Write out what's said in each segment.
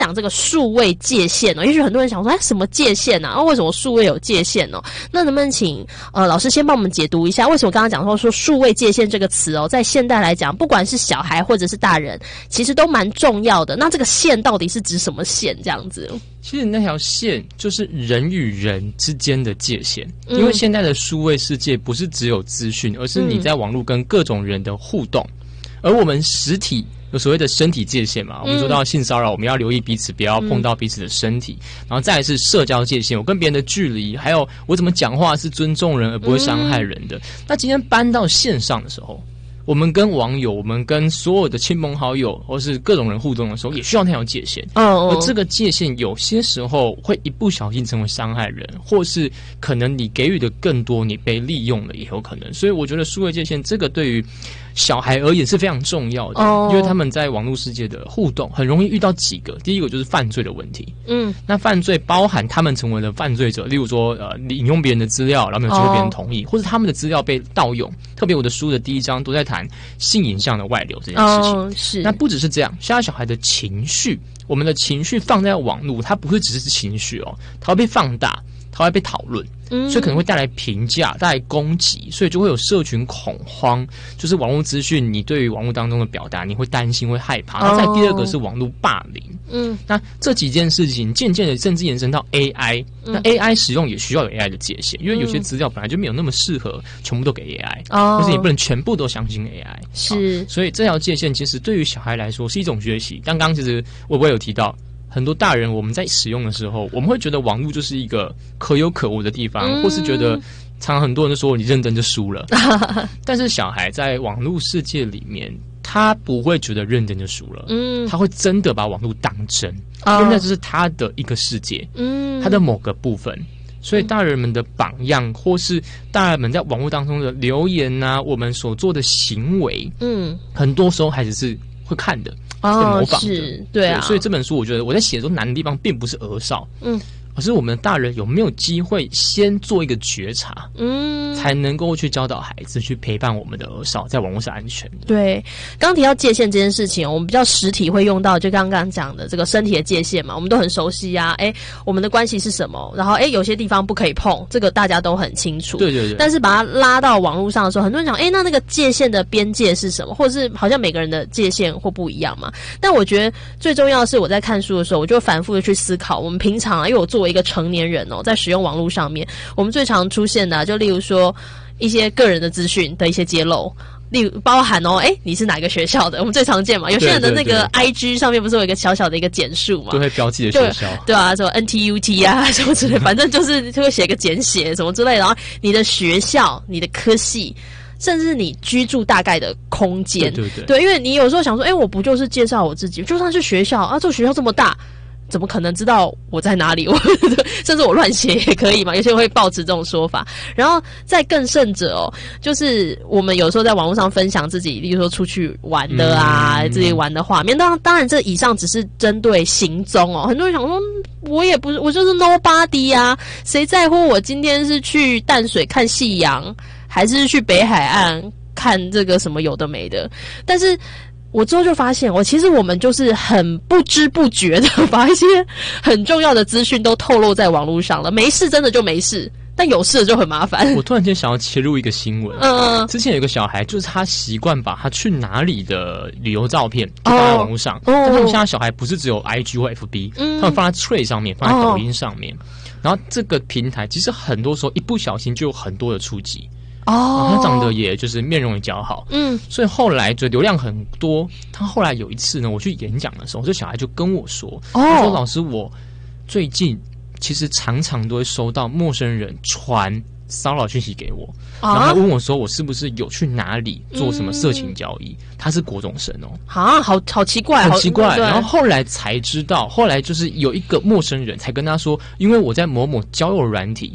讲这个数位界限哦，也许很多人想说，什么界限啊？为什么数位有界限哦？那能不能请老师先帮我们解读一下，为什么刚刚讲说数位界限这个词哦，在现代来讲，不管是小孩或者是大人，其实都蛮重要的。那这个线到底是指什么线？这样子？ 其实那条线就是人与人之间的界限，因为现在的数位世界不是只有资讯，而是你在网络跟各种人的互动，而我们实体有所谓的身体界限嘛，我们说到性骚扰，我们要留意彼此不要碰到彼此的身体，然后再来是社交界限，我跟别人的距离，还有我怎么讲话是尊重人而不会伤害人的。那今天搬到线上的时候，我们跟网友，我们跟所有的亲朋好友或是各种人互动的时候，也需要那条界限。而这个界限有些时候会一不小心成为伤害人，或是可能你给予的更多，你被利用了也有可能。所以我觉得数位界限这个对于小孩而言是非常重要的，因为他们在网络世界的互动很容易遇到几个，第一个就是犯罪的问题。那犯罪包含他们成为了犯罪者，例如说引用别人的资料，然后没有经过别人同意，或者他们的资料被盗用。特别我的书的第一章都在谈性影像的外流这件事情。 是。 那不只是这样，现在小孩的情绪，我们的情绪放在网络，它不会只是情绪哦，它会被放大，它会被讨论。所以可能会带来评价，带来攻击，所以就会有社群恐慌，就是网络资讯，你对于网络当中的表达，你会担心，会害怕。那再第二个是网络霸凌。那这几件事情渐渐的甚至延伸到 AI。那 AI 使用也需要有 AI 的界限，因为有些资料本来就没有那么适合全部都给 AI，就是你不能全部都相信 AI。 是。 所以这条界限其实对于小孩来说是一种学习。刚刚其实我有提到，很多大人我们在使用的时候，我们会觉得网络就是一个可有可无的地方，或是觉得常常很多人都说你认真就输了。但是小孩在网络世界里面，他不会觉得认真就输了，他会真的把网络当真，因为那就是他的一个世界，他的某个部分。所以大人们的榜样，或是大人们在网络当中的留言啊，我们所做的行为，很多时候孩子是会看的，会模仿的。 是，对啊。 所以这本书我觉得我在写的时候难的地方并不是儿少，而是我们的大人有没有机会先做一个觉察，才能够去教导孩子，去陪伴我们的儿少在网络是安全的。 对，刚提到界限这件事情，我们比较实体会用到，就刚刚讲的这个身体的界限嘛，我们都很熟悉啊。我们的关系是什么？然后有些地方不可以碰，这个大家都很清楚。 对。 但是把它拉到网络上的时候，很多人讲，那个界限的边界是什么？或者是好像每个人的界限或不一样嘛？但我觉得最重要的是，我在看书的时候，我就反复的去思考，我们平常因为我作为一个成年人在使用网络上面，我们最常出现的就例如说一些个人的资讯的一些揭露，例如包含你是哪个学校的，我们最常见嘛。有些人的那个 IG 上面不是有一个小小的一个简述嘛， 都会标记的学校， 对啊，什么 NTUT 啊什么之类，反正就是就会写个简写什么之类的，然后你的学校、你的科系，甚至你居住大概的空间，对，因为你有时候想说，我不就是介绍我自己，就算是学校啊，这个学校这么大，怎么可能知道我在哪里？甚至我乱写也可以嘛？有些人会抱持这种说法。然后再更甚者就是我们有时候在网络上分享自己，例如说出去玩的啊，自己玩的画面。当然，这以上只是针对行踪很多人想说，我也不是，我就是 nobody 啊，谁在乎我今天是去淡水看夕阳，还是去北海岸看这个什么有的没的？但是我之后就发现，其实我们就是很不知不觉的把一些很重要的资讯都透露在网络上了。没事真的就没事，但有事就很麻烦。 我突然间想要切入一个新闻，之前有一个小孩，就是他习惯把他去哪里的旅游照片就放在网络上，但他们现在小孩不是只有 IG 或 FB，他们放在 Tray 上面，放在抖音上面，然后这个平台其实很多时候一不小心就有很多的触及。他长得也就是面容也姣好，所以后来就流量很多。他后来有一次呢，我去演讲的时候，这小孩就跟我说，他说老师，我最近其实常常都会收到陌生人传骚扰讯息给我，然后他问我说我是不是有去哪里做什么色情交易。他是国中生好奇怪， 很奇怪。然后后来才知道，后来就是有一个陌生人才跟他说，因为我在某某交友软体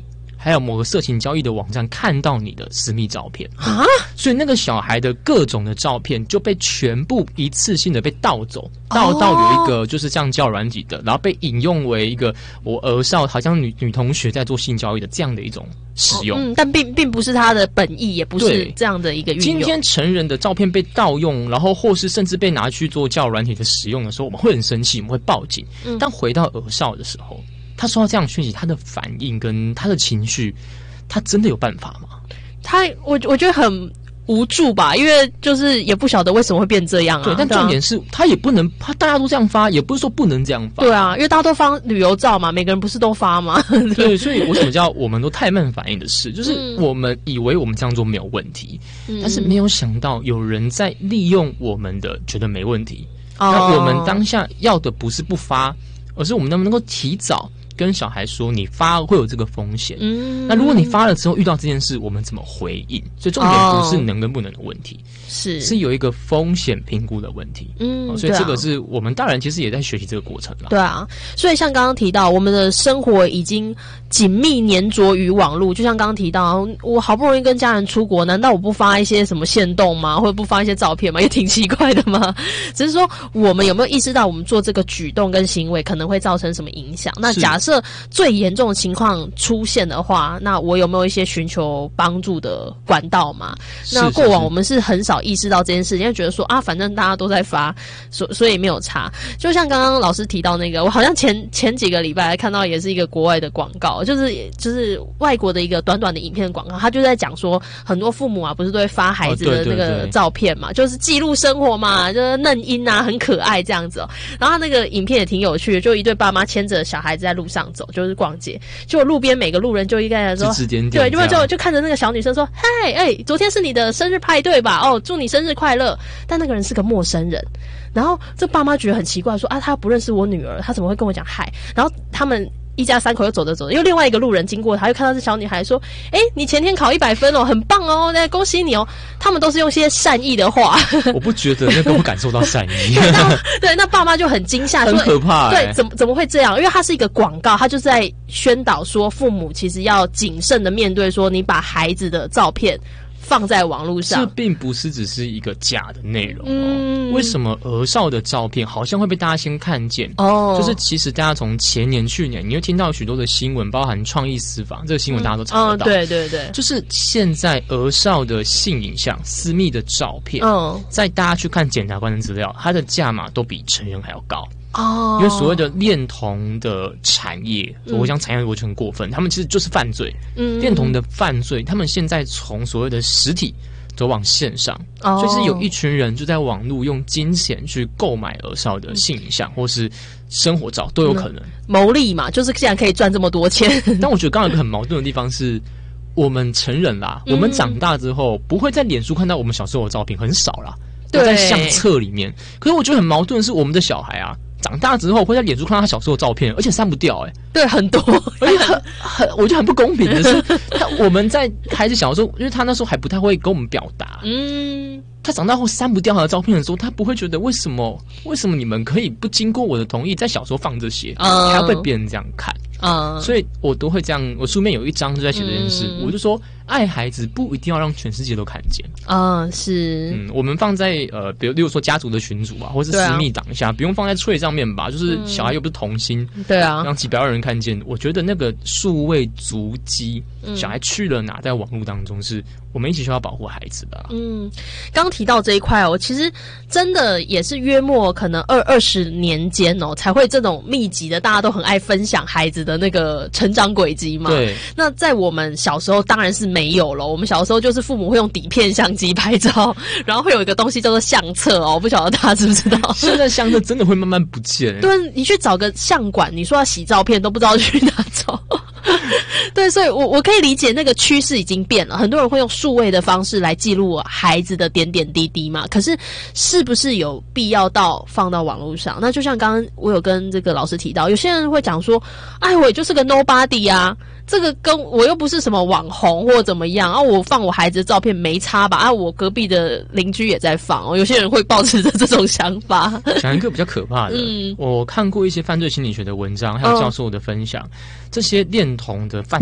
还有某个色情交易的网站看到你的私密照片啊，所以那个小孩的各种的照片就被全部一次性的被盗走，盗到有一个就是这样交友软体的，然后被引用为一个我儿少好像女同学在做性交易的这样的一种使用， 但并不是他的本意，也不是这样的一个运用。 今天成人的照片被盗用，然后或是甚至被拿去做交友软体的使用的时候，我们会很生气，我们会报警。但回到儿少的时候，他收到这样的讯息，他的反应跟他的情绪，他真的有办法吗？ 我觉得很无助吧，因为就是也不晓得为什么会变这样啊。 对，但重点是他也不能，大家都这样发，也不是说不能这样发。 对啊，因为大家都发旅游照嘛，每个人不是都发吗？ 对，所以为什么叫我们都太慢反应的事，就是我们以为我们这样做没有问题，但是没有想到有人在利用我们的觉得没问题。那我们当下要的不是不发，而是我们能不能够提早跟小孩说你发会有这个风险。那如果你发了之后遇到这件事，我们怎么回应？所以重点不是能跟不能的问题，是有一个风险评估的问题。所以这个是我们大人其实也在学习这个过程啦。 对啊，所以像刚刚提到，我们的生活已经紧密粘着于网络，就像刚刚提到，我好不容易跟家人出国，难道我不发一些什么限动吗？或者不发一些照片吗？也挺奇怪的嘛。只是说我们有没有意识到我们做这个举动跟行为可能会造成什么影响？那假设最严重的情况出现的话，那我有没有一些寻求帮助的管道嘛？那过往我们是很少意识到这件事情，因为觉得说啊，反正大家都在发，所以没有差。就像刚刚老师提到那个，我好像前几个礼拜看到也是一个国外的广告，就是外国的一个短短的影片广告，他就在讲说，很多父母啊不是都会发孩子的那个照片嘛，就是记录生活嘛，就是嫩婴啊，很可爱这样子哦。然后那个影片也挺有趣的，就一对爸妈牵着小孩子在路上走，就是逛街，就路边每个路人就应该说，对，就看着那个小女生说，嗨，昨天是你的生日派对吧？哦，祝你生日快乐。但那个人是个陌生人，然后这爸妈觉得很奇怪，说啊，他不认识我女儿，他怎么会跟我讲嗨？然后他们一家三口又走着走着，又另外一个路人经过他，又看到这小女孩说，你前天考100分哦，很棒哦，那恭喜你哦。他们都是用些善意的话。 我不觉得那个会感受到善意。 对，那爸妈就很惊吓， 很可怕。 对，怎么会这样？因为它是一个广告，它就在宣导说，父母其实要谨慎的面对说，你把孩子的照片放在网络上， 这并不是只是一个假的内容为什么儿少的照片好像会被大家先看见？就是其实大家从前年、去年，你会听到许多的新闻，包含创意私访，这个新闻大家都查得到。 对， 就是现在儿少的性影像、私密的照片，在大家去看检察官的资料，它的价码都比成人还要高。因为所谓的恋童的产业，我讲产业我觉得很过分，他们其实就是犯罪。恋童的犯罪，他们现在从所谓的实体走往线上，所以是有一群人就在网络用金钱去购买儿少的性影像或是生活照都有可能牟利嘛，就是既然可以赚这么多钱。 但我觉得刚刚有一个很矛盾的地方是，我们成人啦，我们长大之后不会在脸书看到我们小时候的照片，很少啦，都在相册里面。可是我觉得很矛盾的是，我们的小孩啊，长大之后会在脸书看到他小时候的照片，而且删不掉。 对，很多， 而且我觉得很不公平的是，我们在孩子小的时候，因为他那时候还不太会跟我们表达，他长大后删不掉他的照片的时候，他不会觉得为什么你们可以不经过我的同意在小时候放这些，还要被别人这样看。所以我都会这样，我书面有一章就在写这件事，我就说爱孩子不一定要让全世界都看见。 是， 我们放在比如说家族的群组啊，或是私密档下，不用放在Twitter上面吧，就是小孩又不是童星，对啊，让几百万人看见。我觉得那个数位足迹，小孩去了哪，在网络当中是我们一起需要保护孩子的。 刚提到这一块我其实真的也是约莫可能20年间才会这种密集的，大家都很爱分享孩子的那个成长轨迹嘛。对，那在我们小时候当然是没有了。我们小时候就是父母会用底片相机拍照，然后会有一个东西叫做相册我不晓得大家知不知道。 现在相册真的会慢慢不见。 对，你去找个相馆，你说要洗照片都不知道去哪找。对，所以我可以理解那个趋势已经变了，很多人会用数位的方式来记录孩子的点点滴滴嘛。可是是不是有必要到放到网络上？那就像刚刚我有跟这个老师提到，有些人会讲说，我也就是个 nobody 啊，这个跟我又不是什么网红或怎么样我放我孩子的照片没差吧？我隔壁的邻居也在放有些人会抱持着这种想法。 讲一个比较可怕的，我看过一些犯罪心理学的文章，还有教授的分享，这些恋童的犯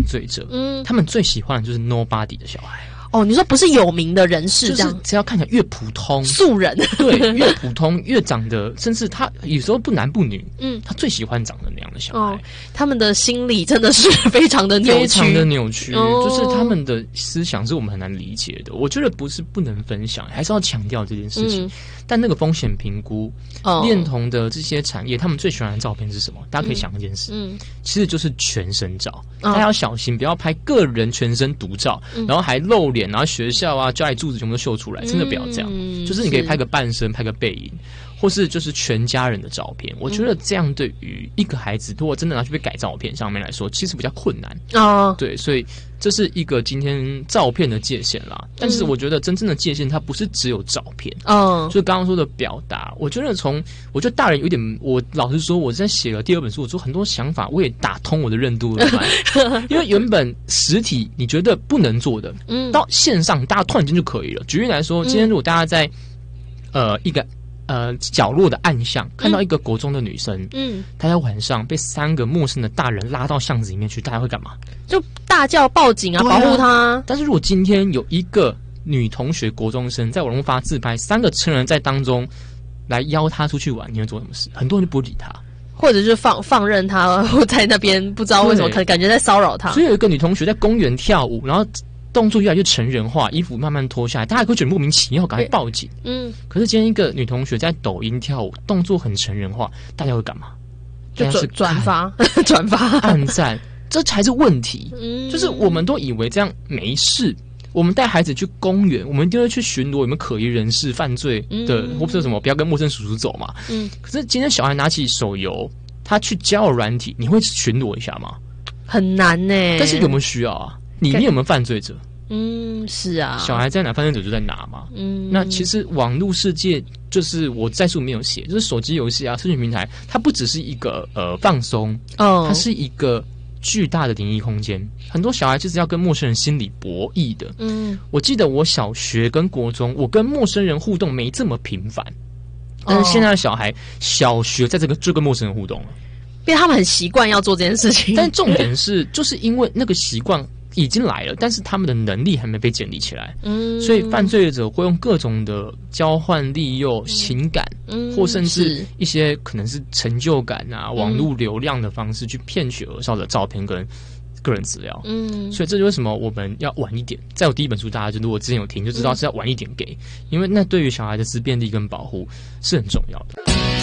罪者，他们最喜欢的就是 nobody 的小孩。 哦，你说不是有名的人士，这样就是只要看起来越普通素人， 对，越普通越长得，甚至他有时候不男不女，他最喜欢长得那样的小孩。 他们的心理真的是非常的扭曲， 非常的扭曲，就是他们的思想是我们很难理解的。我觉得不是不能分享，还是要强调这件事情。但那个风险评估，恋童的这些产业，他们最喜欢的照片是什么？大家可以想一件事，其实就是全身照。大家要小心，不要拍个人全身独照，然后还露脸，然后学校啊、家里住址全部都秀出来，真的不要这样。就是你可以拍个半身，拍个背影，或是就是全家人的照片。我觉得这样对于一个孩子，如果真的拿去被改照片上面来说，其实比较困难。对，所以这是一个今天照片的界限啦。但是我觉得真正的界限，它不是只有照片。就是刚刚说的表达，我觉得大人有点，我老实说，我在写了第2本书，我做很多想法，我也打通我的任督二脉。因为原本实体你觉得不能做的，到线上大家突然间就可以了。举例来说，今天如果大家在一个角落的暗巷看到一个国中的女生，她在晚上被3个陌生的大人拉到巷子里面去，大家会干嘛？ 就大叫报警啊，保护她。 但是如果今天有一个女同学国中生在网络发自拍，3个成人在当中来邀她出去玩，你会做什么事？很多人就不会理她， 或者是放任她在那边，不知道为什么可能感觉在骚扰她。 所以有一个女同学在公园跳舞，然后动作越来越成人化，衣服慢慢脱下来，大家会觉得莫名其妙，赶快报警。可是今天一个女同学在抖音跳舞，动作很成人化，大家会干嘛？ 就转发、 按赞，这才是问题。就是我们都以为这样没事，我们带孩子去公园，我们一定会去巡逻有没有可疑人士、犯罪的，或者什么，不要跟陌生叔叔走嘛。可是今天小孩拿起手游，他去交友软体，你会巡逻一下吗？ 很难呢。 但是有没有需要啊？里面有没有犯罪者？ 是啊， 小孩在哪，犯罪者就在哪嘛。那其实网络世界就是我在书里面有写，就是手机游戏啊、社群平台，它不只是一个放松，它是一个巨大的灵异空间。很多小孩就是要跟陌生人心理博弈的。我记得我小学跟国中，我跟陌生人互动没这么频繁，但是现在的小孩小学在就跟陌生人互动了， 因为他们很习惯要做这件事情。 但重点是，就是因为那个习惯已经来了，但是他们的能力还没被建立起来，所以犯罪者会用各种的交换、利诱、情感，或甚至一些可能是成就感啊、网络流量的方式去骗取儿少的照片跟个人资料。所以这就为什么我们要晚一点。在我第1本书，大家就如果之前有听就知道是要晚一点给，因为那对于小孩的思辨力跟保护是很重要的。